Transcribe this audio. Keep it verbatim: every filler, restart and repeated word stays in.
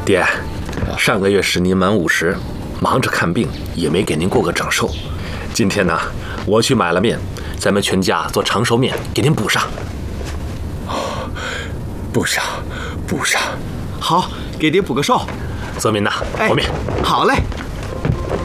爹，上个月是您满五十，忙着看病，也没给您过个长寿。今天呢，我去买了面，咱们全家做长寿面，给您补上。 哦，补上，补上。 好，给爹补个寿。 泽民呐，和面。 好嘞。